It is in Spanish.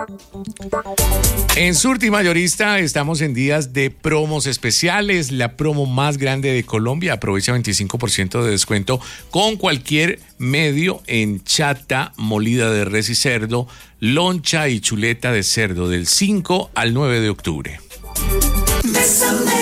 En Surti Mayorista estamos en días de promos especiales, la promo más grande de Colombia. Aprovecha 25% de descuento con cualquier medio en chata, molida de res y cerdo, loncha y chuleta de cerdo del 5 al 9 de octubre. Bésame